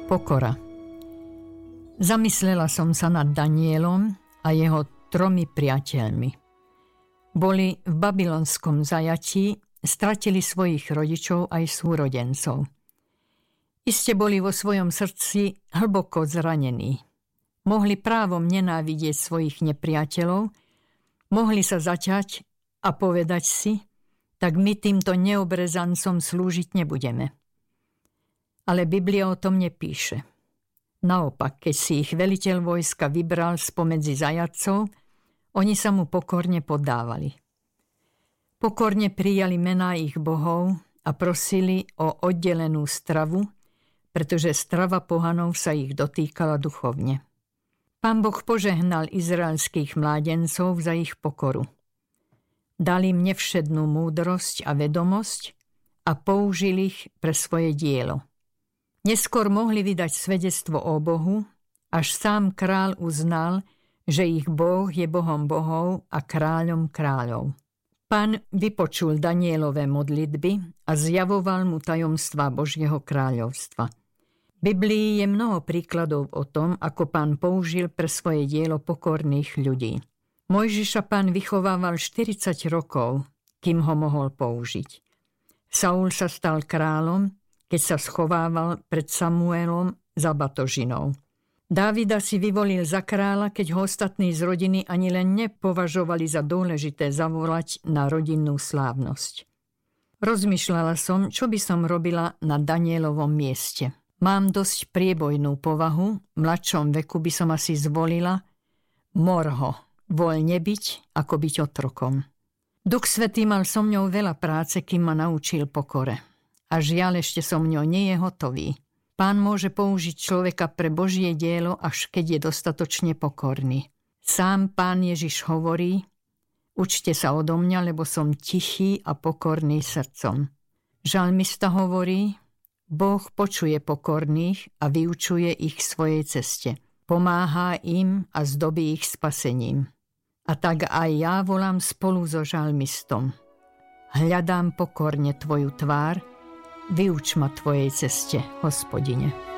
Pokora. Zamyslela som sa nad Danielom a jeho 3 priateľmi. Boli v babylonskom zajatí, stratili svojich rodičov aj súrodencov. Iste boli vo svojom srdci hlboko zranení. Mohli právom nenávidieť svojich nepriateľov, mohli sa zaťať a povedať si, tak my týmto neobrezancom slúžiť nebudeme. Ale Biblia o tom nepíše. Naopak, keď si ich veliteľ vojska vybral spomedzi zajatcov, oni sa mu pokorne poddávali. Pokorne prijali mená ich bohov a prosili o oddelenú stravu, pretože strava pohanov sa ich dotýkala duchovne. Pán Boh požehnal izraelských mládencov za ich pokoru. Dal im nevšednú múdrosť a vedomosť a použil ich pre svoje dielo. Neskôr mohli vydať svedectvo o Bohu, až sám kráľ uznal, že ich Boh je Bohom bohov a kráľom kráľov. Pán vypočul Danielove modlitby a zjavoval mu tajomstvá Božieho kráľovstva. V Biblii je mnoho príkladov o tom, ako Pán použil pre svoje dielo pokorných ľudí. Mojžiša Pán vychovával 40 rokov, kým ho mohol použiť. Saul sa stal kráľom, keď sa schovával pred Samuelom za batožinou. Dávida si vyvolil za kráľa, keď ho ostatní z rodiny ani len nepovažovali za dôležité zavolať na rodinnú slávnosť. Rozmýšľala som, čo by som robila na Danielovom mieste. Mám dosť priebojnú povahu, v mladšom veku by som asi zvolila morho, voľne byť, ako byť otrokom. Duch Svätý mal so mňou veľa práce, kým ma naučil pokore. A žiaľ, ešte so mňou nie je hotový. Pán môže použiť človeka pre Božie dielo, až keď je dostatočne pokorný. Sám Pán Ježiš hovorí: učte sa odo mňa, lebo som tichý a pokorný srdcom. Žalmista hovorí: Boh počuje pokorných a vyučuje ich svojej ceste. Pomáha im a zdobí ich spasením. A tak aj ja volám spolu so žalmistom: hľadám pokorne tvoju tvár, vyuč ma tvojej ceste, Hospodine.